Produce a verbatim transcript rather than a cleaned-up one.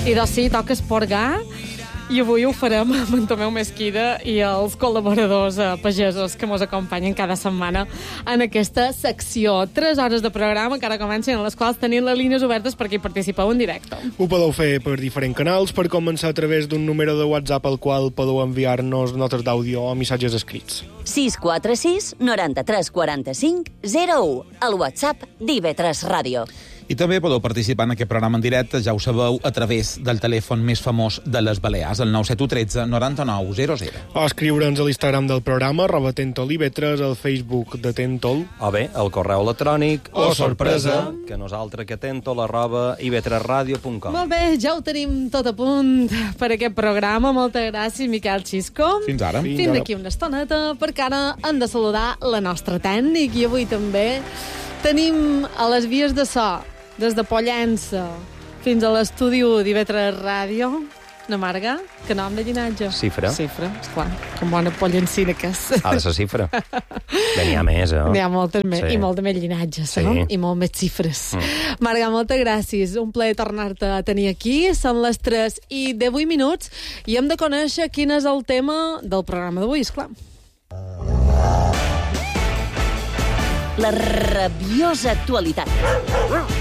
I doncs sí, toca esporgar, i avui ho farem amb en Tomeu Mesquida i els col·laboradors eh, pagesos que ens acompanyen cada setmana en aquesta secció. Tres hores de programa que ara comencen, en les quals tenim les línies obertes perquè hi participeu en directe. Ho podeu fer per diferents canals, per començar a través d'un número de WhatsApp al qual podeu enviar-nos notes d'àudio o missatges escrits. sis quatre sis noranta-tres quaranta-cinc zero u, el WhatsApp d'I V tres Ràdio. I també podeu participar en aquest programa en directe, ja ho sabeu, a través del telèfon més famós de les Balears, el nou set u un tres noranta-nou zero zero. O escriure'ns a l'Instagram del programa, arroba Tentol i V tres, al Facebook de Tentol. O bé, el correu electrònic, o sorpresa, que nosaltres que tentol arroba i v tres ràdio punt com. Molt bé, ja ho tenim tot a punt per aquest programa. Moltes gràcies, Miquel Xisco. Fins ara. Fins, Fins d'aquí una estoneta, perquè ara hem de saludar la nostra tècnic, i avui també tenim a les vies de so, des de Pollença fins a l'estudi d'I V tres Ràdio, na Marga, que nom de llinatge? Cifra. Cifra, esclar, com bona pollencina que és. Ha de ser cifra. Bé, n'hi ha més, eh? N'hi ha moltes més, Sí. i molt de més llinatges, Sí. no? I molt més xifres. Mm. Marga, moltes gràcies. Un plaer tornar-te a tenir aquí. Són les tres i divuit minuts i hem de conèixer quin és el tema del programa d'avui, esclar. La rabiosa actualitat.